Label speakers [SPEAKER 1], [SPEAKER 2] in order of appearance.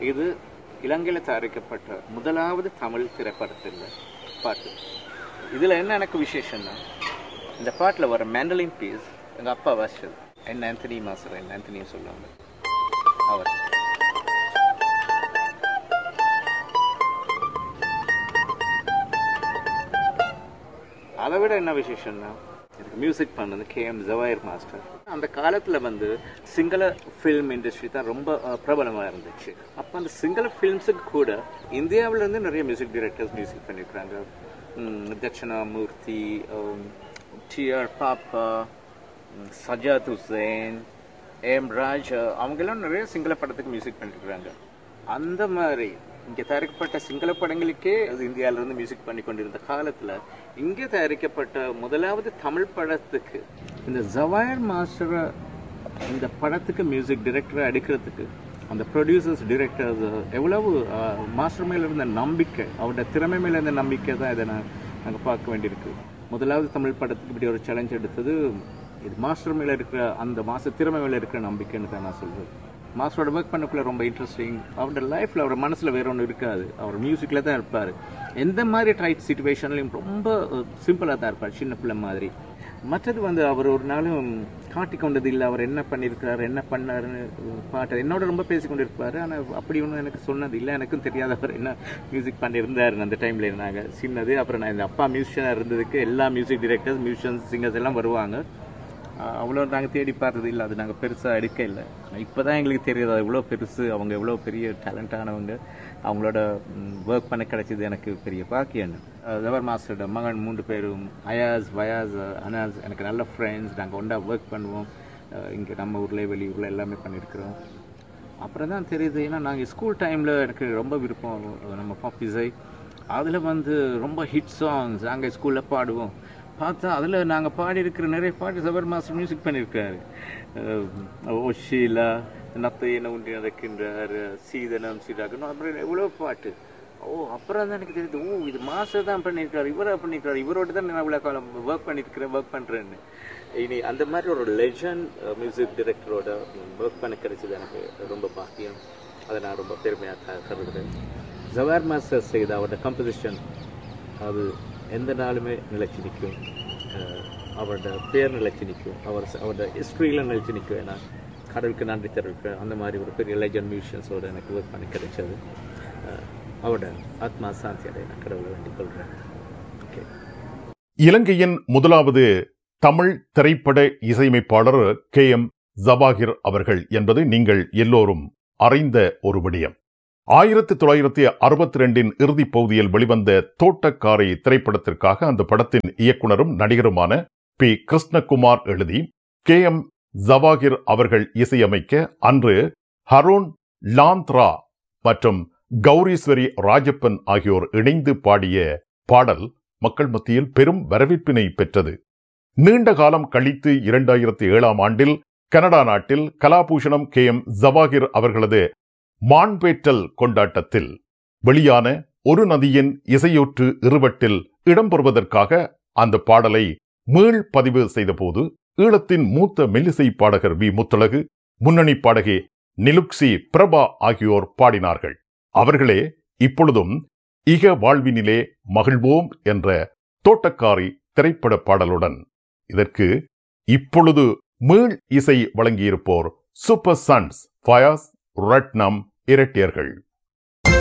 [SPEAKER 1] இது இலங்கையில் தயாரிக்கப்பட்ட முதலாவது தமிழ் திரைப்படத்தில் பாட்டு. இதில் என்ன எனக்கு விசேஷம்னா, இந்த பாட்டில் வர மேண்டலின் பீஸ் எங்கள் அப்பா வாசிச்சது. என் ஆந்தனி மாஸ்டர், என் ஆந்தனியும் சொல்லுவாங்க அவர். அதை விட என்ன விசேஷம்னா, இதுக்கு மியூசிக் பண்ணது KM ஜவாஹிர் மாஸ்டர். அந்த காலத்தில் சிங்கள ஃபில்ம் இண்டஸ்ட்ரி தான் ரொம்ப பிரபலமாக இருந்துச்சு. அப்போ அந்த சிங்கள ஃபில்ம்ஸுக்கு கூட இந்தியாவிலேருந்து நிறைய மியூசிக் டைரக்டர்ஸ் மியூசிக் பண்ணியிருக்கிறாங்க. தட்சிணாமூர்த்தி, TR பாப்பா, சஜாத் ஹுசேன், AM ராஜா, அவங்கெல்லாம் நிறைய சிங்கள படத்துக்கு மியூசிக் பண்ணியிருக்கிறாங்க. அந்த மாதிரி இங்கே தயாரிக்கப்பட்ட சிங்கள படங்களுக்கே அது இந்தியாவிலேருந்து மியூசிக் பண்ணி கொண்டிருந்த காலத்தில் இங்கே தயாரிக்கப்பட்ட முதலாவது தமிழ் படத்துக்கு இந்த ஜவாஹிர் மாஸ்டரை இந்த படத்துக்கு மியூசிக் டைரக்டரை அடிக்கிறதுக்கு அந்த ப்ரொடியூசர்ஸ், டிரெக்டர்ஸ் எவ்வளவு மாஸ்டர் மேலே இருந்த நம்பிக்கை, அவரோட திறமை மேலே இருந்த நம்பிக்கை தான் இதை நாங்கள் பார்க்க வேண்டியிருக்கு. முதலாவது தமிழ் படத்துக்கு இப்படி ஒரு சேலஞ்ச் எடுத்தது இது மாஸ்டர் மேலே இருக்கிற அந்த திறமை மேலே இருக்கிற நம்பிக்கைன்னு தான் நான் சொல்கிறேன். மாஸ்டரோட ஒர்க் பண்ணக்குள்ள ரொம்ப இன்ட்ரெஸ்டிங். அவரோட லைஃப்பில் அவரோட மனசில் வேற ஒன்று இருக்காது, அவர் மியூசிக்கில் தான் இருப்பார். எந்த மாதிரி டைட் சிச்சுவேஷன்லையும் ரொம்ப சிம்பிளாக தான் இருப்பார், சின்ன பிள்ளை மாதிரி. மற்றது அவர் ஒரு நாளும் காட்டி கொண்டது இல்லை, அவர் என்ன பண்ணியிருக்கிறார், என்ன பண்ணாருன்னு பாட்டு என்னோட ரொம்ப பேசி கொண்டு இருப்பார். ஆனால் அப்படி ஒன்றும் எனக்கு சொன்னது இல்லை, எனக்கும் தெரியாத அவர் என்ன மியூசிக் பண்ணியிருந்தார் அந்த டைமில். இருந்தாங்க சின்னது. அப்புறம் நான் இந்த அப்பா மியூசிஷியனாக இருந்ததுக்கு எல்லா மியூசிக் டிரெக்டர்ஸ், மியூசிஷியன்ஸ், சிங்கர்ஸ் எல்லாம் வருவாங்க. அவ்வளோ நாங்கள் தேடி பார்த்தது இல்லை, அது நாங்கள் பெருசாக எடுக்க இல்லை. இப்போ தான் எங்களுக்கு தெரியுது அது எவ்வளோ பெருசு, அவங்க எவ்வளோ பெரிய டேலண்டானவங்க, அவங்களோட ஒர்க் பண்ண கிடைச்சது எனக்கு பெரிய பாக்கியன்னு. ஜவாஹர் மாஸ்டரோட மகன் 3 பேரும், அயாஸ், வயாஸ், அனாஸ் எனக்கு நல்ல ஃப்ரெண்ட்ஸ். நாங்கள் ஒன்றா ஒர்க் பண்ணுவோம், இங்கே நம்ம ஊரில் வெளியூரில் எல்லாமே பண்ணியிருக்கிறோம். அப்புறம் தான் தெரியுது, ஏன்னா நாங்கள் ஸ்கூல் டைமில் எனக்கு ரொம்ப விருப்பம் நம்ம பாப் இசை. அதில் ரொம்ப ஹிட் சாங்ஸ் நாங்கள் ஸ்கூலில் பாடுவோம். பார்த்தா அதில் நாங்கள் பாடியிருக்கிற நிறைய பாட்டு ஜவாஹர் மாஸ்டர் மியூசிக் பண்ணியிருக்காரு. ஓஷீலா, நத்தை என்ன உண்டி நடக்கின்றார், சீதனம் சீராகணும், அப்புறம் எவ்வளோ பாட்டு. அப்புறம் தான் எனக்கு தெரியுது, இது மாஸ்டர் தான் பண்ணியிருக்காரு, இவராக பண்ணியிருக்காரு, இவரோட தான் நான் இவ்வளோ காலம் ஒர்க் பண்ணுறேன்னு. இனி அந்த மாதிரி ஒரு லெஜண்ட் மியூசிக் டைரக்டரோட ஒர்க் பண்ண கிடைச்சது எனக்கு ரொம்ப பாக்கியம். அதை நான் ரொம்ப பெருமையாக கருதுகிறேன். ஜவாஹர் மாஸ்டர் செய்த அவரோட கம்போசிஷன் அது எந்த நாளுமே நிலைச்சி நிற்கும், அவரோட பேர் நிலைச்சி நிற்கும், அவரோட ஹிஸ்ட்ரியில் நிலைச்சி நிற்கும். ஏன்னா கடவுளுக்கு நன்றி தெரிவிப்பேன், அந்த மாதிரி ஒரு பெரிய லெஜண்ட் மியூசிஷியன்ஸோட எனக்கு ஒர்க் பண்ணி கிடைச்சது. அவரோட ஆத்மா சாந்தி அடைய நான் கடவுளை வேண்டிக் கொள்கிறேன். ஓகே.
[SPEAKER 2] இலங்கையின் முதலாவது தமிழ் திரைப்பட இசையமைப்பாளர் KM ஜவாஹிர் அவர்கள் என்பது நீங்கள் எல்லோரும் அறிந்த ஒரு விடயம். 1962 இறுதிப் பகுதியில் வெளிவந்த தோட்டக்காரை திரைப்படத்திற்காக அந்த படத்தின் இயக்குனரும் நடிகருமான P. கிருஷ்ணகுமார் எழுதி KM ஜவாஹிர் அவர்கள் இசையமைக்க அன்று ஹரோன் லாந்த்ரா மற்றும் கௌரீஸ்வரி ராஜப்பன் ஆகியோர் இணைந்து பாடிய பாடல் மக்கள் மத்தியில் பெரும் வரவேற்பினை பெற்றது. நீண்ட காலம் கழித்து 2007ஆம் ஆண்டில் கனடா நாட்டில் கலாபூஷணம் KM ஜவாஹிர் அவர்களது மான்பேற்றல் கொண்டாட்டத்தில் வெளியான ஒரு நதியின் இசையொற்று இருவட்டில் இடம்பெறுவதற்காக அந்த பாடலை மீள் பதிவு செய்தபோது ஈழத்தின் மூத்த மெல்லிசை பாடகர் V. முத்தழகு, முன்னணி பாடகி நிலுக்சி பிரபா ஆகியோர் பாடினார்கள். அவர்களே இப்பொழுதும் இக வாழ்வினிலே மகிழ்வோம் என்ற தோட்டக்காரி திரைப்பட பாடலுடன் இதற்கு இப்பொழுது மீள் இசை வழங்கியிருப்போர் சூப்பர் சன்ஸ், ஃபயாஸ், ரட்னம் இரட்டியர்கள்.